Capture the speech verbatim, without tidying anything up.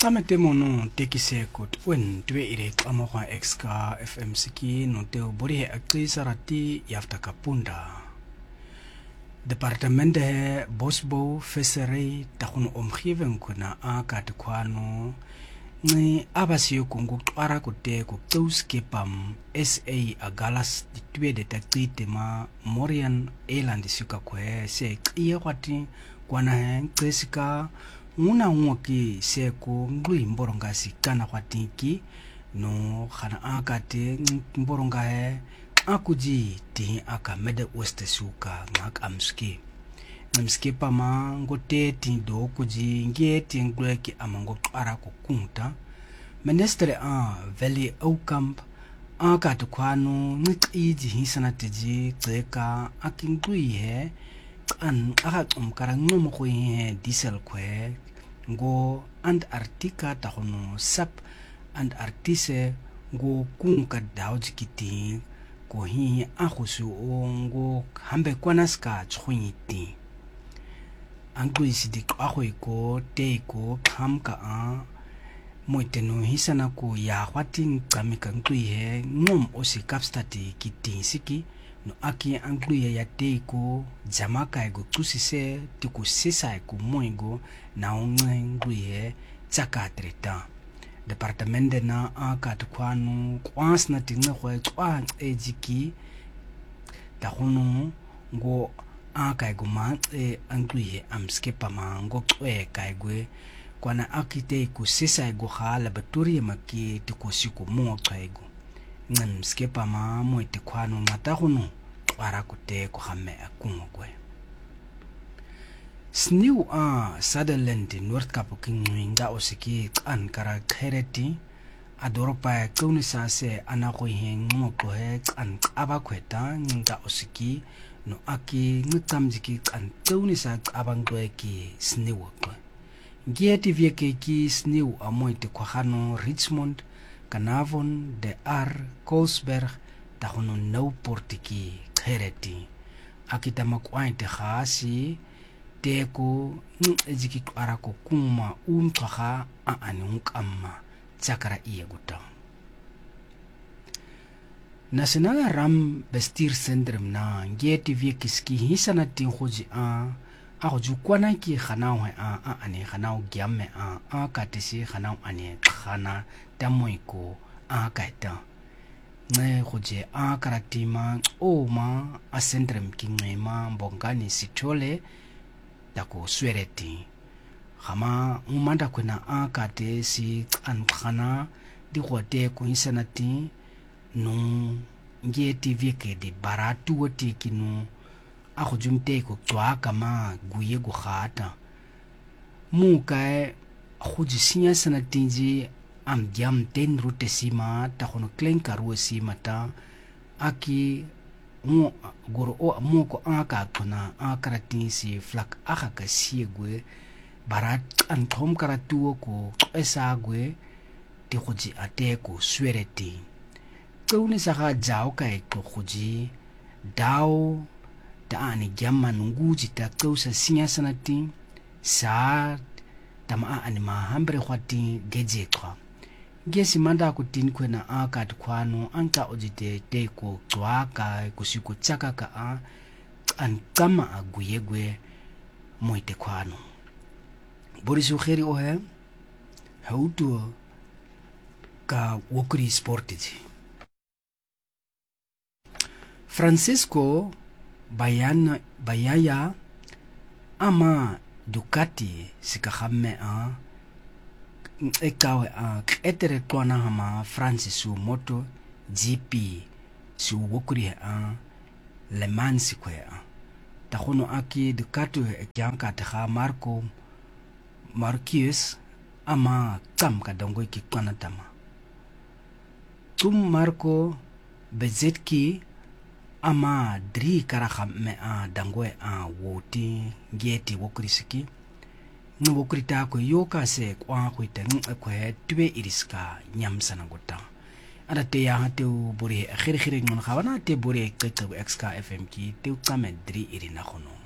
Tamete mono tekise kot wen twe ire kamokwa exka F M siki no te bori akti sarati yafta kapunda. Departement he Bosbo Visserij takun omgeving kuna akat kwano ni abasiyo kungu twara kute kuktus kepam S A agalas di tweede takti tema Morian Eland suka kwe se kiye kwati kwana he kresika una unwaki se ko ngui mboronga si kana kwatinki no khana akate mboronga he akuji ti aka mede weste suka ngak amski amski pama ngote ti do kuji nge ti ngweki amango twara ko kunta ministre a valley outcamp aka to kwano ngiji hisana tiji tseka akingui he an aka umkara ngomo ko he diesel kwe ngo Antarctica ta hono sap Antarctise ngo kunka dauji kiti ko hi akhusu ngo hambe kwanaska chkhwiti angku isidi akho iko te ko khamka a moiteno hisana ko ya khwatin kamika ngui he ngom osi kapstati kiti siki no aki angku ya te ko jamaka ego tusise tiku sisa ko moigo na ngui he tsakatreta departement na akat kwanu kwans na tinga khwa tswa ejiki ta hono ngo aka go ma e angui he amske pama ngo tswe kaigwe kwana akite ku sisa go khala baturi maki tiku siku mo tsaigo ngam ske pama mo te kwanu ngata hono twara kute ko hamme akungwe Snew a Sutherland North Capoking Winga Osiki an Kara Khereti Adoropa Kunisa se Anako Hing Mokohe and Abaqueta Ninga Osiki no Aki Nukamjiki and Tunisa Abangweki Snew. Gieti Viekeki Snew a Moite Kohano Richmond Canavon de Ar Kolsberg Tahono no Portiki Khereti Akitamakwainte Hasi Teko ejiki twara ko kuma umtwaha a anunkamma tsakara iya guta National Ram Bestir Syndrome na ngeti viekiski hisana tin khoji a a hoju kwana ki khanao a a ane khanao gyamme a a katisi khanao ane khana tamoiko a kaita ne khoje a karatima o ma a syndrome ki ngema mbongani sitole dako swereti khama umanda kwena akate si ankhana di khote ko insanati no ngeti vike di baratu woti kinu a khujumte ko tswa kama guye go khata mu kai khuji sinya sanatinji am jam ten rute sima ta khono klenka ruwe sima ta aki mo goro o mo ko aka tuna akarati si flak aka ka siegwe barat an thom karatu ko esagwe ti khoji ate ko swereti tuni saka jao kai ko khoji dao ta ani jamma nunguji ta kausa sinya sanati sa tama ani ma hambre khwati geje kwa gesi manda kutin kwena akat kwano anka ojite teko twaka kusiku tsaka ka a an kama aguyegwe moite kwano borisu kheri ohe hautu ka wokri sportiji Francisco Bayana Bayaya ama Ducati sikahamme a ekawe a etere twana hama Francis su moto G P su wokuri a Le Mans kwe a takhono aki Ducati e kyanka ta Marco Marquez ama tam ka dongo ki twana tama tum Marco Bezzecchi ama dri kara khamme a dangwe a woti ngeti wokuri siki no krita ko yoka se kwa khwita ko he tube iriska nyamsana gota ada te ya te bore khiri khiri ngon khawana te bore qeqe exka F M ki te kamedri irina khono